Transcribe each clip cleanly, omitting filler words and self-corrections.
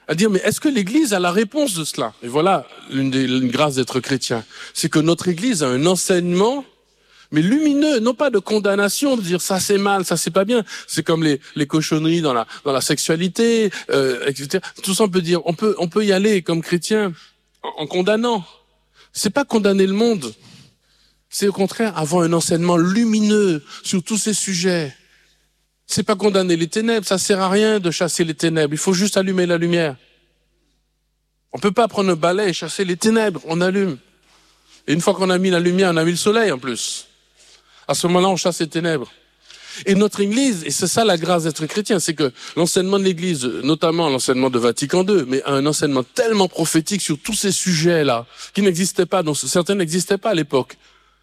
à dire, mais est-ce que l'Église a la réponse de cela? Et voilà une grâce d'être chrétien. C'est que notre Église a un enseignement, mais lumineux, non pas de condamnation, de dire ça c'est mal, ça c'est pas bien. C'est comme les cochonneries dans la sexualité, etc. Tout ça on peut dire, on peut y aller comme chrétien en condamnant. C'est pas condamner le monde. C'est au contraire avoir un enseignement lumineux sur tous ces sujets. C'est pas condamner les ténèbres, ça sert à rien de chasser les ténèbres, il faut juste allumer la lumière. On peut pas prendre un balai et chasser les ténèbres, on allume. Et une fois qu'on a mis la lumière, on a mis le soleil en plus. À ce moment-là, on chasse les ténèbres. Et notre Église, et c'est ça la grâce d'être chrétien, c'est que l'enseignement de l'Église, notamment l'enseignement de Vatican II, mais un enseignement tellement prophétique sur tous ces sujets-là, qui n'existaient pas, dont certains n'existaient pas à l'époque.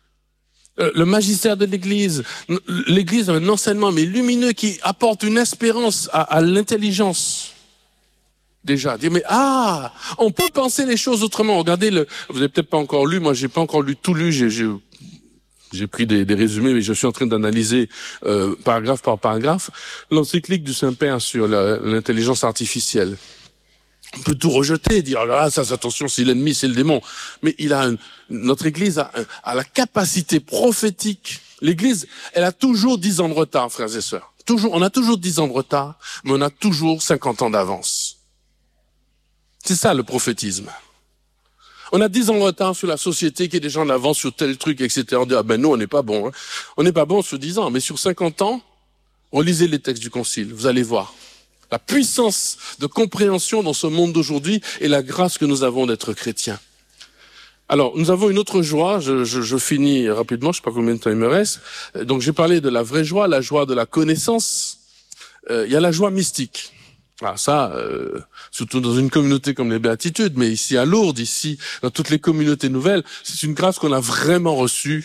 Le magistère de l'Église a un enseignement mais lumineux qui apporte une espérance à l'intelligence. Déjà, dire mais on peut penser les choses autrement. Regardez vous avez peut-être pas encore lu, moi j'ai pas encore tout lu, j'ai pris des résumés, mais je suis en train d'analyser paragraphe par paragraphe l'encyclique du Saint-Père sur l'intelligence artificielle. On peut tout rejeter, dire ça attention, c'est l'ennemi, c'est le démon. Mais notre Église a la capacité prophétique. L'Église, elle a toujours 10 ans de retard, frères et sœurs. On a toujours 10 ans de retard, mais on a toujours 50 ans d'avance. C'est ça le prophétisme. On a 10 ans de retard sur la société qui est déjà en avance sur tel truc, etc. On dit nous on n'est pas bon. Hein. On n'est pas bon sur 10 ans, mais sur 50 ans, relisez les textes du Concile, vous allez voir. La puissance de compréhension dans ce monde d'aujourd'hui et la grâce que nous avons d'être chrétiens. Alors, nous avons une autre joie, je finis rapidement, je ne sais pas combien de temps il me reste. Donc j'ai parlé de la vraie joie, la joie de la connaissance. Il y a la joie mystique. Surtout dans une communauté comme les Béatitudes, mais ici à Lourdes, ici dans toutes les communautés nouvelles, c'est une grâce qu'on a vraiment reçue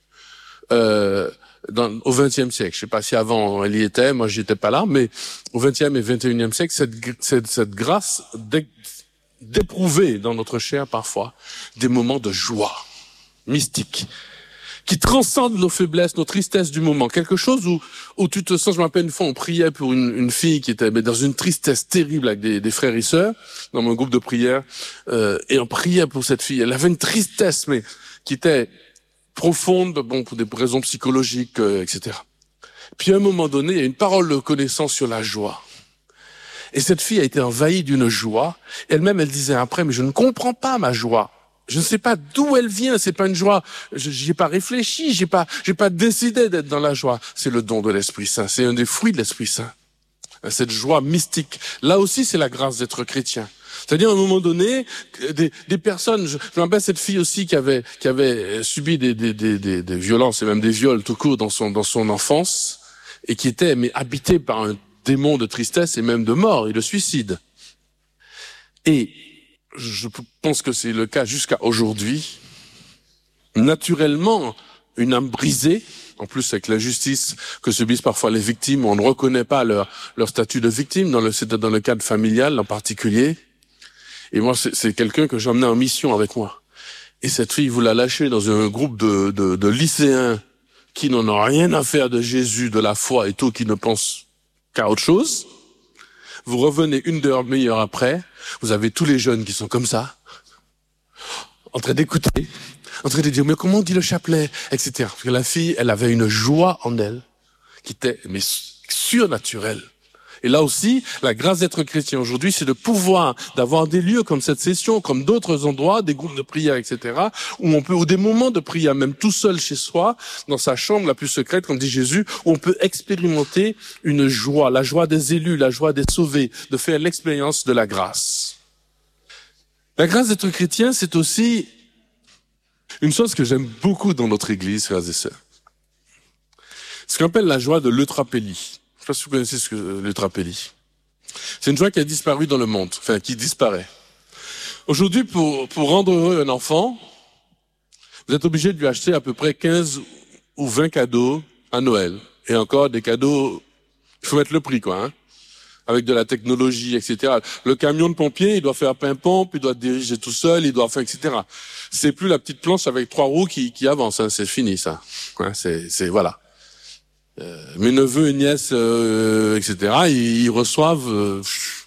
au XXe siècle. Je sais pas si avant elle y était, moi j'y étais pas là, mais au XXe et XXIe siècle, cette grâce d'éprouver dans notre chair parfois des moments de joie mystique qui transcendent nos faiblesses, nos tristesses du moment. Quelque chose où tu te sens, je me rappelle une fois, on priait pour une fille qui était dans une tristesse terrible avec des frères et sœurs dans mon groupe de prière, et on priait pour cette fille. Elle avait une tristesse, mais qui était profonde, pour des raisons psychologiques, etc. Puis à un moment donné, il y a une parole de connaissance sur la joie. Et cette fille a été envahie d'une joie. Elle-même, elle disait après, mais je ne comprends pas ma joie. Je ne sais pas d'où elle vient. C'est pas une joie. J'y ai pas réfléchi. J'ai pas décidé d'être dans la joie. C'est le don de l'Esprit Saint. C'est un des fruits de l'Esprit Saint. Cette joie mystique. Là aussi, c'est la grâce d'être chrétien. C'est-à-dire, à un moment donné, des personnes, je me rappelle cette fille aussi qui avait subi des violences et même des viols tout court dans son enfance, et qui était, habitée par un démon de tristesse et même de mort et de suicide. Et je pense que c'est le cas jusqu'à aujourd'hui. Naturellement, une âme brisée, en plus avec l'injustice que subissent parfois les victimes, on ne reconnaît pas leur statut de victime dans le cadre familial en particulier. Et moi, c'est quelqu'un que j'emmenais en mission avec moi. Et cette fille, vous la lâchez dans un groupe de lycéens qui n'en ont rien à faire de Jésus, de la foi et tout, qui ne pensent qu'à autre chose. Vous revenez une demi-heure après, vous avez tous les jeunes qui sont comme ça, en train d'écouter, en train de dire, mais comment on dit le chapelet, etc. Parce que la fille, elle avait une joie en elle, qui était, surnaturelle. Et là aussi, la grâce d'être chrétien aujourd'hui, c'est d'avoir des lieux comme cette session, comme d'autres endroits, des groupes de prière, etc., ou des moments de prière, même tout seul chez soi, dans sa chambre la plus secrète, comme dit Jésus, où on peut expérimenter une joie, la joie des élus, la joie des sauvés, de faire l'expérience de la grâce. La grâce d'être chrétien, c'est aussi une chose que j'aime beaucoup dans notre église, frères et sœurs. Ce qu'on appelle la joie de l'eutrapélie. Je ne sais pas si vous connaissez ce que l'eutrapélie. C'est une joie qui a disparu dans le monde, qui disparaît. Aujourd'hui, pour rendre heureux un enfant, vous êtes obligé de lui acheter à peu près 15 ou 20 cadeaux à Noël. Et encore des cadeaux, il faut mettre le prix, avec de la technologie, etc. Le camion de pompier, il doit faire pain-pompe, il doit diriger tout seul, il doit faire, etc. C'est plus la petite planche avec 3 roues qui avance, c'est fini, ça. Voilà. Mes neveux et nièces, etc., ils reçoivent